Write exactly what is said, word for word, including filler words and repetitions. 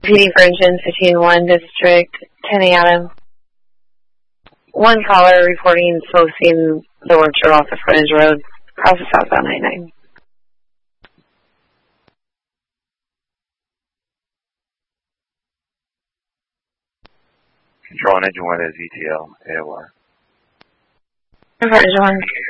P D for engine fifteen one, District ten A Adam. One caller reporting slow speed the Orchard off the frontage road, across the southbound ninety-nine. Control on engine one is E T L, A O R. Engine one.